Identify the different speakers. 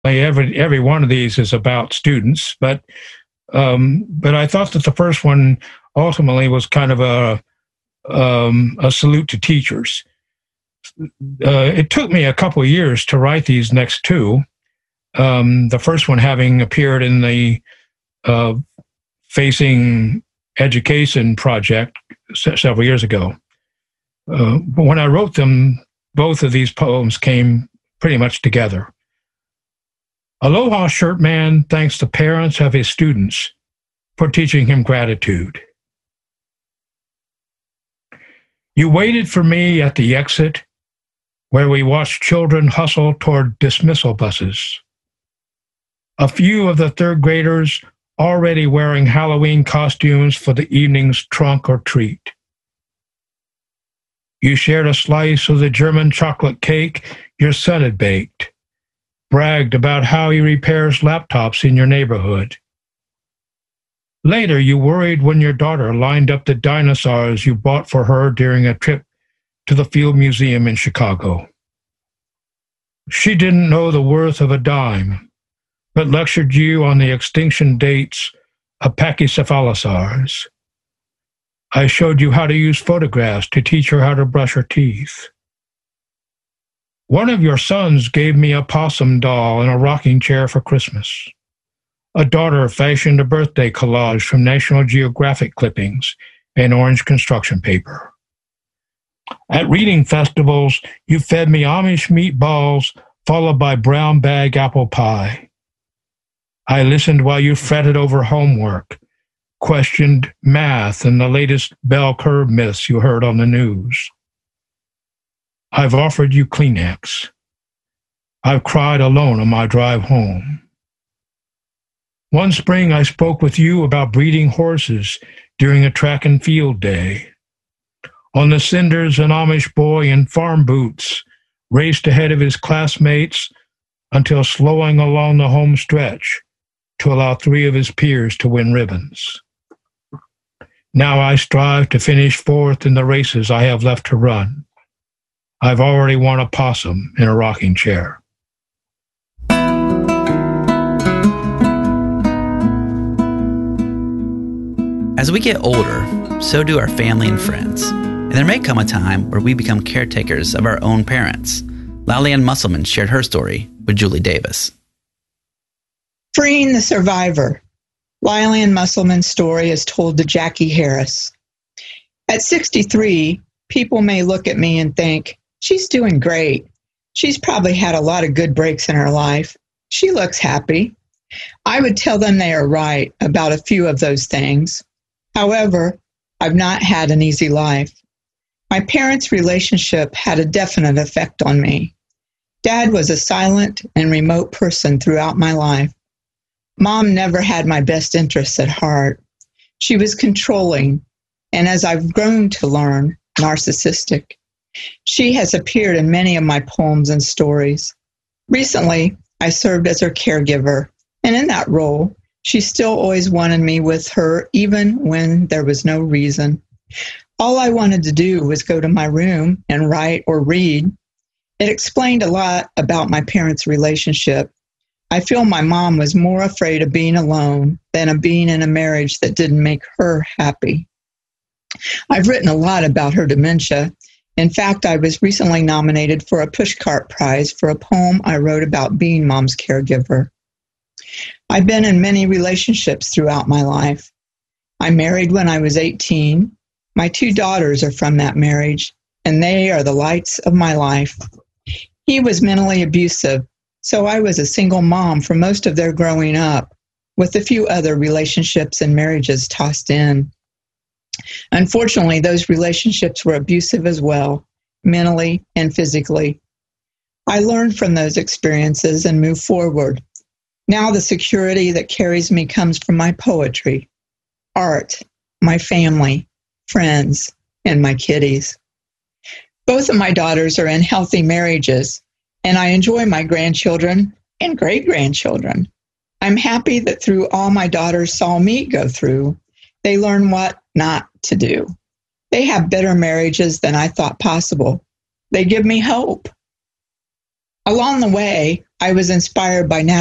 Speaker 1: every one of these is about students, but I thought that the first one ultimately was kind of a salute to teachers. It took me a couple of years to write these next two. The first one having appeared in the Facing Education project several years ago. But when I wrote them, both of these poems came pretty much together. Aloha Shirt Man thanks the parents of his students for teaching him gratitude. You waited for me at the exit where we watched children hustle toward dismissal buses. A few of the third graders already wearing Halloween costumes for the evening's trunk or treat. You shared a slice of the German chocolate cake your son had baked, bragged about how he repairs laptops in your neighborhood. Later, you worried when your daughter lined up the dinosaurs you bought for her during a trip to the Field Museum in Chicago. She didn't know the worth of a dime, but lectured you on the extinction dates of pachycephalosaurs. I showed you how to use photographs to teach her how to brush her teeth. One of your sons gave me a possum doll and a rocking chair for Christmas. A daughter fashioned a birthday collage from National Geographic clippings and orange construction paper. At reading festivals, you fed me Amish meatballs followed by brown bag apple pie. I listened while you fretted over homework, questioned math and the latest bell curve myths you heard on the news. I've offered you Kleenex. I've cried alone on my drive home. One spring I spoke with you about breeding horses during a track and field day. On the cinders, an Amish boy in farm boots raced ahead of his classmates until slowing along the home stretch to allow 3 of his peers to win ribbons. Now I strive to finish fourth in the races I have left to run. I've already won a possum in a rocking chair.
Speaker 2: As we get older, so do our family and friends. And there may come a time where we become caretakers of our own parents. Lalian Musselman shared her story with Julie Davis.
Speaker 3: Freeing the Survivor. Lilian Musselman's story is told to Jackie Harris. At 63, people may look at me and think, she's doing great. She's probably had a lot of good breaks in her life. She looks happy. I would tell them they are right about a few of those things. However, I've not had an easy life. My parents' relationship had a definite effect on me. Dad was a silent and remote person throughout my life. Mom never had my best interests at heart. She was controlling, and as I've grown to learn, narcissistic. She has appeared in many of my poems and stories. Recently, I served as her caregiver, and in that role, she still always wanted me with her even when there was no reason. All I wanted to do was go to my room and write or read. It explained a lot about my parents' relationship. I feel my mom was more afraid of being alone than of being in a marriage that didn't make her happy. I've written a lot about her dementia. In fact, I was recently nominated for a Pushcart Prize for a poem I wrote about being Mom's caregiver. I've been in many relationships throughout my life. I married when I was 18. My 2 daughters are from that marriage, and they are the lights of my life. He was mentally abusive, so I was a single mom for most of their growing up, with a few other relationships and marriages tossed in. Unfortunately, those relationships were abusive as well, mentally and physically. I learned from those experiences and moved forward. Now the security that carries me comes from my poetry, art, my family, friends, and my kitties. Both of my daughters are in healthy marriages, and I enjoy my grandchildren and great-grandchildren. I'm happy that through all my daughters saw me go through, they learn what not to do. They have better marriages than I thought possible. They give me hope. Along the way, I was inspired by